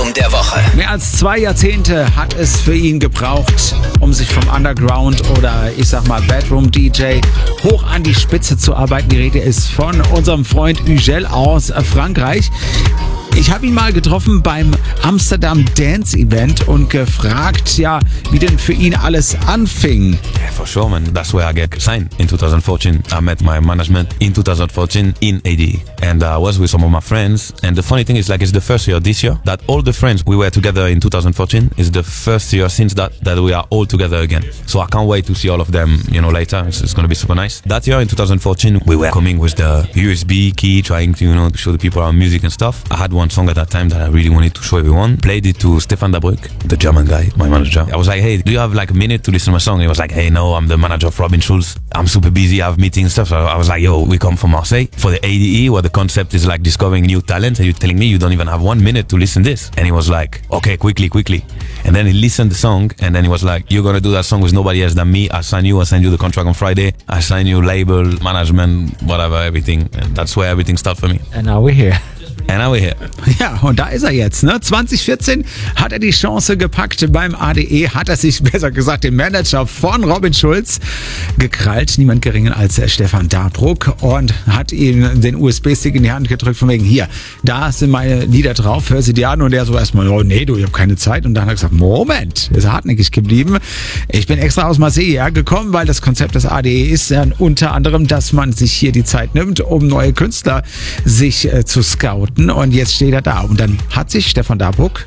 Album der Woche. Mehr als 2 Jahrzehnte hat es für ihn gebraucht, um sich vom Underground oder ich sag mal Bedroom-DJ hoch an die Spitze zu arbeiten. Die Rede ist von unserem Freund Ugel aus Frankreich. Ich habe ihn mal getroffen beim Amsterdam Dance Event und gefragt, ja, wie denn für ihn alles anfing. Yeah, for sure, man. That's where I get signed in 2014. I met my management in 2014 in ADE. And I was with some of my friends. And the funny thing is, like, it's the first year this year that all the friends we were together in 2014 is the first year since that we are all together again. So I can't wait to see all of them, later. It's going to be super nice. That year in 2014, we were coming with the USB key, trying to, to show the people our music and stuff. I had one song at that time that I really wanted to show everyone. Played it to Stefan Dabruck, the German guy, my manager. I was like, hey, do you have like a minute to listen to my song? He was like, hey, no, I'm the manager of Robin Schulz. I'm super busy, I have meetings and stuff. So I was like, yo, we come from Marseille for the ADE, where the concept is like discovering new talent, and you're telling me you don't even have 1 minute to listen to this. And he was like, okay, quickly. And then he listened to the song, and then he was like, you're gonna do that song with nobody else than me. I send you the contract on Friday. I sign you label, management, whatever, everything. And that's where everything started for me. And now we're here. Ja, und da ist er jetzt. 2014 hat er die Chance gepackt beim ADE, hat er sich, besser gesagt, den Manager von Robin Schulz gekrallt, niemand geringer als Stefan Dabruck, und hat ihm den USB-Stick in die Hand gedrückt von wegen, hier, da sind meine Lieder drauf, hör sie dir an. Und er so erstmal, oh nee, ich habe keine Zeit. Und dann hat er gesagt, Moment, ist hartnäckig geblieben. Ich bin extra aus Marseille gekommen, weil das Konzept des ADE ist dann unter anderem, dass man sich hier die Zeit nimmt, um neue Künstler sich zu scouten. Und jetzt steht er da. Und dann hat sich Stefan Dabruck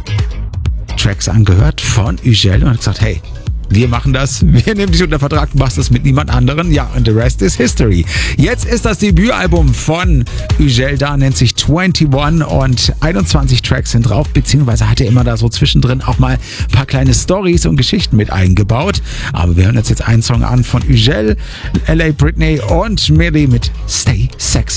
Tracks angehört von Ugel und hat gesagt, hey, wir machen das, wir nehmen dich unter Vertrag, du machst das mit niemand anderen. Ja, und the rest is history. Jetzt ist das Debütalbum von Ugel da, nennt sich 21 und 21 Tracks sind drauf, beziehungsweise hat er immer da so zwischendrin auch mal ein paar kleine Storys und Geschichten mit eingebaut. Aber wir hören uns jetzt einen Song an von Ugel, LA Britney und Millie mit Stay Sexy.